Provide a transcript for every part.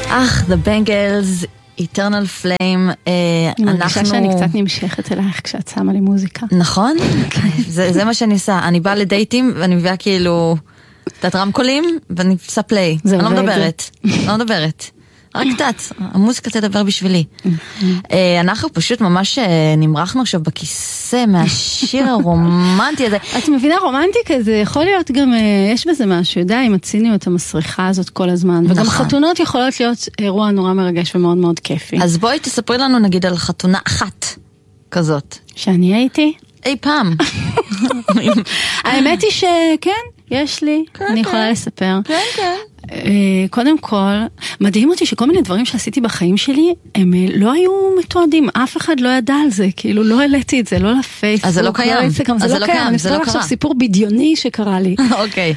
The Bangles, Eternal Flame. אני מרגישה שאני קצת נמשכת אלייך כשאת שמה לי מוזיקה. נכון? זה מה שאני עושה. אני באה לדייטים ואני מביאה כאילו את רמקולים ואני עושה פליי. אני לא מדברת. רק קצת, המוזיקה תדבר בשבילי. אנחנו פשוט ממש נמרחנו עכשיו בכיסא מהשיר הרומנטי הזה. את מבינה, רומנטיקה זה יכול להיות גם, יש בזה משהו, יודע, עם הציניות המסריחה הזאת כל הזמן. וגם חתונות יכולות להיות אירוע נורא מרגש ומאוד מאוד כיפי. אז בואי תספרי לנו נגיד על חתונה אחת כזאת. שאני הייתי? אי פעם. האמת היא שכן, יש לי, אני יכולה לספר. כן. קודם כל, מדהים אותי שכל מיני דברים שעשיתי בחיים שלי, הם לא היו מתועדים, אף אחד לא ידע על זה, כאילו לא העליתי את זה, לא לפייסבוק. אז זה לא קיים. זה לא קיים, אני אספר עכשיו סיפור בדיוני שקרה לי. אוקיי.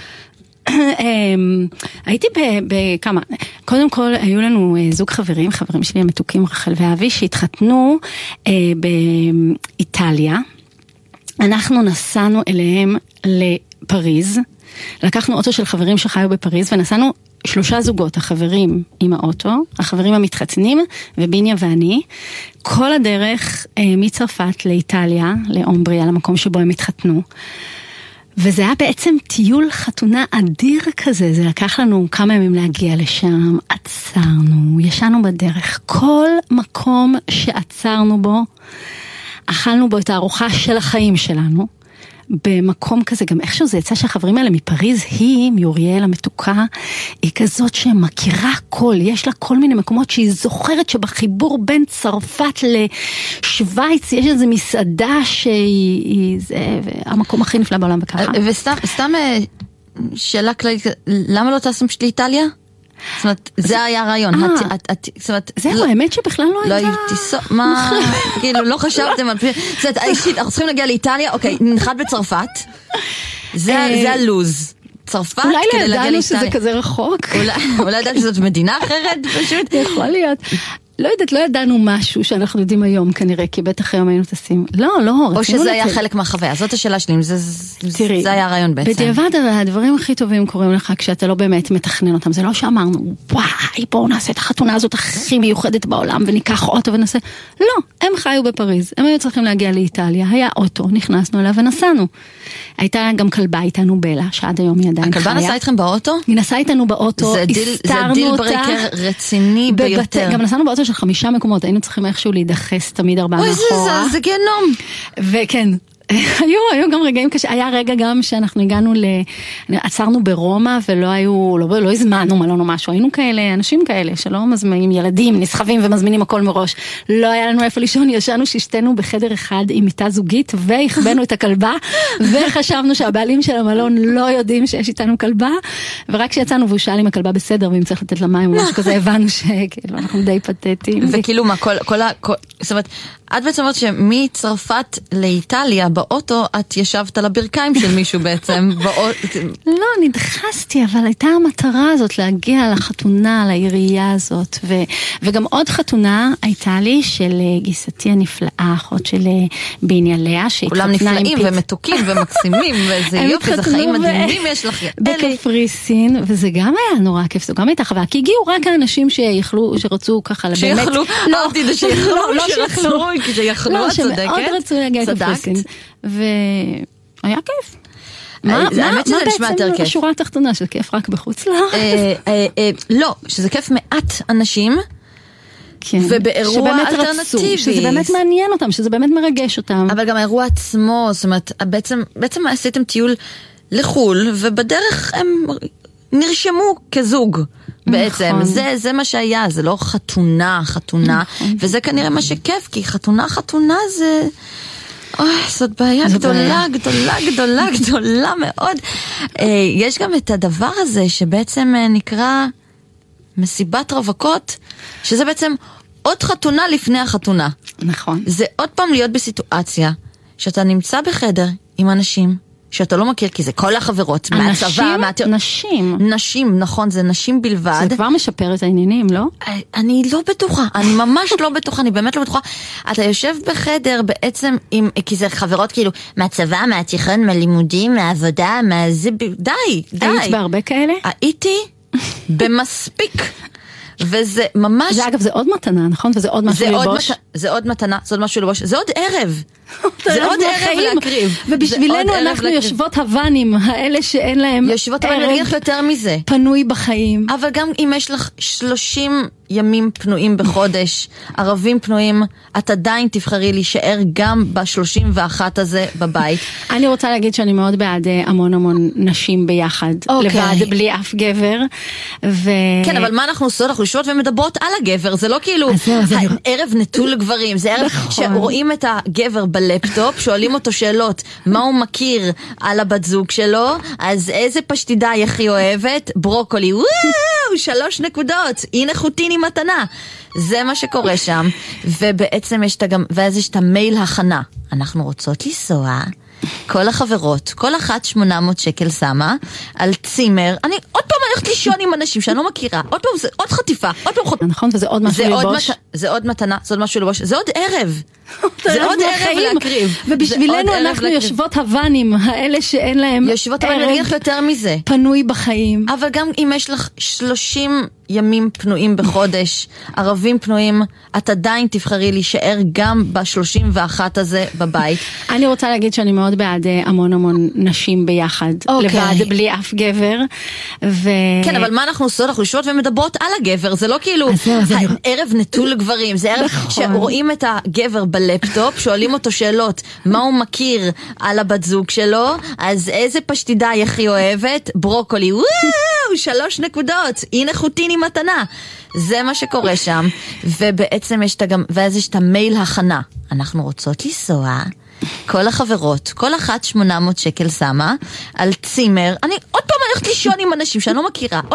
הייתי בכמה, קודם כל היו לנו זוג חברים שלי המתוקים רחל ואבי, שהתחתנו באיטליה. אנחנו נסענו אליהם לפריז, לקחנו אוטו של חברים שחיו בפריז, ונסענו 3 זוגות, החברים עם האוטו, החברים המתחתנים, וביניה ואני, כל הדרך מצרפת לאיטליה, לאומבריה, למקום שבו הם התחתנו. וזה היה בעצם טיול חתונה אדיר כזה, זה לקח לנו כמה ימים להגיע לשם, עצרנו, ישנו בדרך, כל מקום שעצרנו בו, אכלנו בו את הארוחה של החיים שלנו, במקום כזה, גם איכשהו זה יצא שהחברים האלה מפריז, היא, מיוריאל המתוקה, היא כזאת שמכירה כל, יש לה כל מיני מקומות שהיא זוכרת שבחיבור בין צרפת לשוויץ, יש איזו מסעדה שהיא, זה המקום הכי נפלא בעולם וככה. וסתם שאלה כללית, למה לא טסים פשוט לאיטליה? זאת אומרת, זה היה הרעיון. זהו, האמת שבכלל לא הייתה. לא הייתי מה, כאילו, לא חשבתם על זאת אומרת, אישית, אנחנו צריכים להגיע לאיטליה, אוקיי, נחת בצרפת, זה הלוז. צרפת, אולי לא ידענו שזה כזה רחוק. אולי ידענו שזאת מדינה אחרת, פשוט. יכול להיות. לא יודעת, לא ידענו משהו שאנחנו יודעים היום כנראה, כי בטח היום היינו טסים. לא. או שזה היה חלק מהחוויה, זאת השאלה שלי, זה היה הרעיון בעצם. בדיעבד, הדברים הכי טובים קורים לך כשאתה לא באמת מתכנן אותם. זה לא שאמרנו, וואי, בואו נעשה את החתונה הזאת הכי מיוחדת בעולם, וניקח אוטו ונעשה. לא, הם חיו בפריז, הם היו צריכים להגיע לאיטליה, היה אוטו, נכנסנו אליו ונסענו. הייתה גם כלבה איתנו בלה, שעד היום היא עדיין חיה. הכלבה נסעה איתכם באוטו? היא נסעה איתנו באוטו, זה דיל ברקר רציני ביותר. גם נסענו באוטו של 5 מקומות, היינו צריכים איכשהו להידחס תמיד 4 מאחורה. זה גיהנום. וכן, היו גם רגעים קשה, היה רגע גם שאנחנו הגענו עצרנו ברומא ולא הזמנו מלון או משהו, היינו כאלה, אנשים כאלה שלא מזמינים ילדים, נסחבים ומזמינים הכל מראש, לא היה לנו איפה לישון, ישנו ששתנו בחדר אחד עם מיטה זוגית והכבנו את הכלבה וחשבנו שהבעלים של המלון לא יודעים שיש איתנו כלבה, ורק כשיצאנו והוא שאל אם הכלבה בסדר ואם צריך לתת לה מים או משהו כזה, הבנו שאנחנו די פתטיים. וכאילו מה, זאת אומרת, את בעצם אומרת שמצרפת לאיטליה באוטו את ישבת על הברכיים של מישהו בעצם. לא, נדחסתי, אבל הייתה המטרה הזאת להגיע לחתונה, לעירייה הזאת. וגם עוד חתונה הייתה לי של גיסתי הנפלאה, אחות של ביניה לאה. כולם נפלאים ומתוקים ומקסימים, וזה יופי, זה חיים מדהימים יש לך. בקפריסין, וזה גם היה נורא כיף, זו גם הייתה חוויה, כי הגיעו רק האנשים שרצו ככה לבאמת. שיכלו, לא שיכלו. שיכלו, את צודקת. מאוד רצו להגיע לקפריסין. והיה כיף. מה בעצם השורה התחתונה של כיף רק בחוץ לארץ? לא, שזה כיף מעט אנשים, ובאירוע אלטרנטיבי. שזה באמת מעניין אותם, שזה באמת מרגש אותם. אבל גם האירוע עצמו, זאת אומרת, בעצם עשיתם טיול לחול, ובדרך הם נרשמו כזוג. בעצם, זה מה שהיה, זה לא חתונה, וזה כנראה מה שכיף, כי חתונה זה, זאת בעיה גדולה מאוד. יש גם את הדבר הזה שבעצם נקרא מסיבת רווקות, שזה בעצם עוד חתונה לפני החתונה. נכון. זה עוד פעם להיות בסיטואציה שאתה נמצא בחדר עם אנשים שאתה לא מכיר, כי זה כל החברות מהצבא, נשים, נכון, זה נשים בלבד. זה כבר משפר את העניינים, לא? אני לא בטוחה, אני ממש לא בטוחה, אני באמת לא בטוחה. אתה יושב בחדר בעצם, כי זה חברות כאילו, מהצבא, מהתיכון, מהלימודים, מהעבודה, די. היית בהרבה כאלה? הייתי במספיק. וזה ממש... זה אגב, זה עוד מתנה, נכון? וזה עוד משהו ללבוש? זה עוד מתנה, זה עוד משהו ללבוש, זה עוד ערב. זה עוד ערב להקריב. ובשבילנו אנחנו יושבות הוואנים, האלה שאין להם יושבות הוואנים, אני אגיד לך יותר מזה. פנוי בחיים. אבל גם אם יש לך 30 ימים פנויים בחודש, ערבים פנויים, את עדיין תבחרי להישאר גם ב-31 הזה בבית. אני רוצה להגיד שאני מאוד בעד המון נשים ביחד, לבד, בלי אף גבר. כן, אבל מה אנחנו עושות? אנחנו יושבות ומדברות על הגבר, זה לא כאילו ערב נטול לגברים, זה ערב שרואים את הגבר בלפטופ, שואלים אותו שאלות, מה הוא מכיר על הבת זוג שלו, אז איזה פשטידה היא הכי אוהבת? ברוקולי, וואו, 3 נקודות, הנה חוטיני מתנה. זה מה שקורה שם, ובעצם יש גם, ואז יש את המייל הכנה. אנחנו רוצות לנסוע, כל החברות, כל אחת 800 שקל שמה, על צימר, אני עוד פעם הולכת לישון עם אנשים שאני לא מכירה, עוד פעם, זה עוד חטיפה, עוד פעם חטיפה. נכון, וזה עוד משהו ללבוש. זה עוד מתנה, זה עוד משהו ללבוש, זה עוד ערב. זה עוד ערב להקריב. ובשבילנו אנחנו יושבות הוואנים, האלה שאין להם יושבות הוואנים, אני אגיד לך יותר מזה. פנוי בחיים. אבל גם אם יש לך 30 ימים פנויים בחודש, ערבים פנויים, את עדיין תבחרי להישאר גם ב-31 הזה בבית. אני רוצה להגיד שאני מאוד בעד המון נשים ביחד, לבד, בלי אף גבר. כן, אבל מה אנחנו עושות? אנחנו יושבות ומדברות על הגבר, זה לא כאילו ערב נטול לגברים, זה ערב שרואים את הגבר בלפטופ, שואלים אותו שאלות, מה הוא מכיר על הבת זוג שלו, אז איזה פשטידה היא הכי אוהבת? ברוקולי, וואו, 3 נקודות, הנה חוטיני מתנה. זה מה שקורה שם, ובעצם יש גם, ואז יש את המייל הכנה. אנחנו רוצות לנסוע, כל החברות, כל אחת 800 שקל שמה, על צימר, אני עוד פעם הולכת לישון עם אנשים שאני לא מכירה,